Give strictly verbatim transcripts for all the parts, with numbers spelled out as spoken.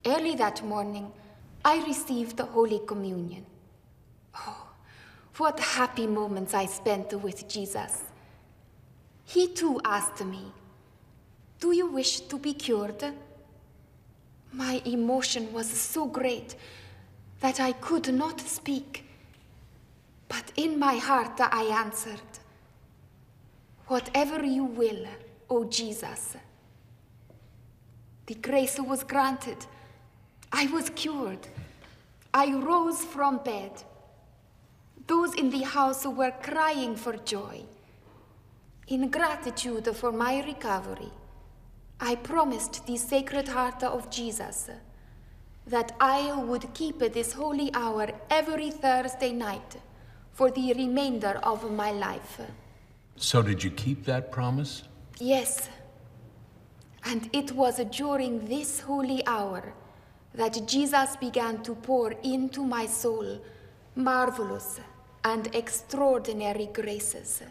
Early that morning, I received the Holy Communion. Oh, what happy moments I spent with Jesus. He too asked me, "Do you wish to be cured?" My emotion was so great that I could not speak. But in my heart I answered, "Whatever you will, O Jesus." The grace was granted. I was cured. I rose from bed. Those in the house were crying for joy. In gratitude for my recovery, I promised the Sacred Heart of Jesus that I would keep this holy hour every Thursday night for the remainder of my life. So did you keep that promise? Yes. And it was during this holy hour that Jesus began to pour into my soul marvelous and extraordinary graces.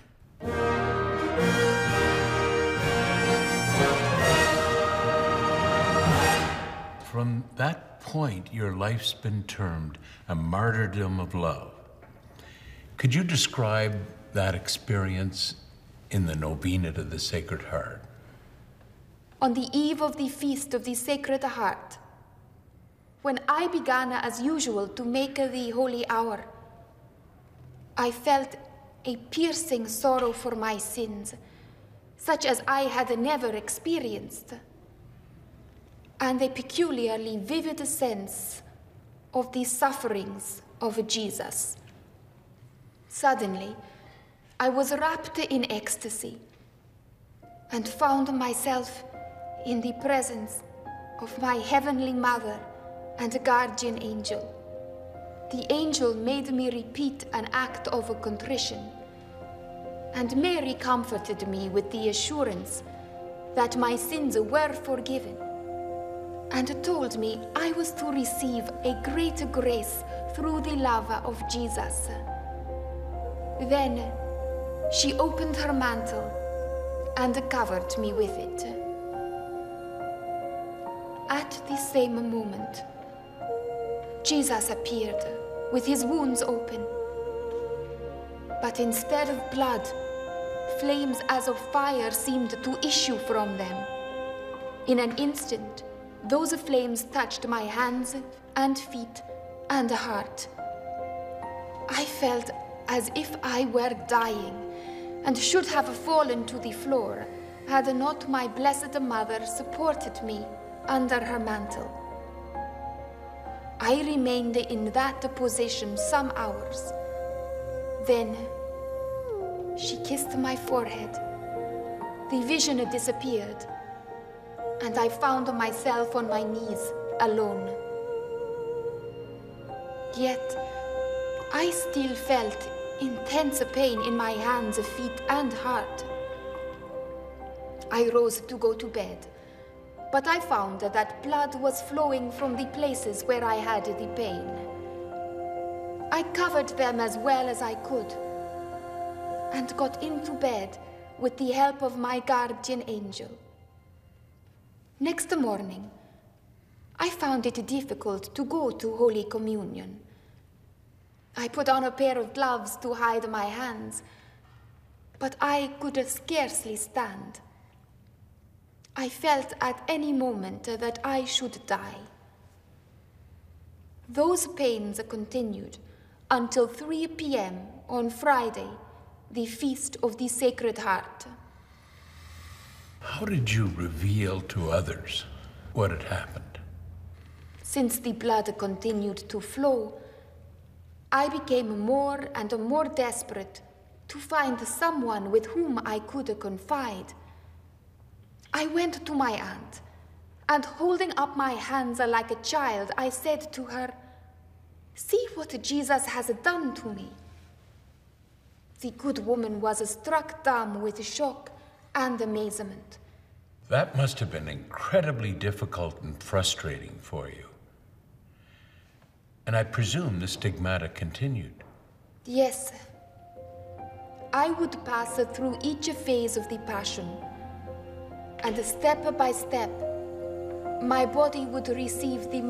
From that point, your life's been termed a martyrdom of love. Could you describe that experience in the Novena to the Sacred Heart? On the eve of the Feast of the Sacred Heart, when I began as usual to make the holy hour, I felt a piercing sorrow for my sins, such as I had never experienced, and a peculiarly vivid sense of the sufferings of Jesus. Suddenly, I was wrapped in ecstasy and found myself in the presence of my Heavenly Mother and guardian angel. The angel made me repeat an act of contrition, and Mary comforted me with the assurance that my sins were forgiven, and told me I was to receive a great grace through the love of Jesus. Then she opened her mantle and covered me with it. At the same moment, Jesus appeared with his wounds open. But instead of blood, flames as of fire seemed to issue from them. In an instant, those flames touched my hands and feet and heart. I felt as if I were dying and should have fallen to the floor had not my Blessed Mother supported me under her mantle. I remained in that position some hours. Then she kissed my forehead. The vision disappeared, and I found myself on my knees alone. Yet I still felt intense pain in my hands, feet, and heart. I rose to go to bed, but I found that blood was flowing from the places where I had the pain. I covered them as well as I could and got into bed with the help of my guardian angel. Next morning, I found it difficult to go to Holy Communion. I put on a pair of gloves to hide my hands, but I could scarcely stand. I felt at any moment that I should die. Those pains continued until three p m on Friday, the Feast of the Sacred Heart. How did you reveal to others what had happened? Since the blood continued to flow, I became more and more desperate to find someone with whom I could confide. I went to my aunt, and holding up my hands like a child, I said to her, "See what Jesus has done to me." The good woman was struck dumb with shock and amazement. That must have been incredibly difficult and frustrating for you. And I presume the stigmata continued. Yes. I would pass through each phase of the Passion, and step by step, my body would receive the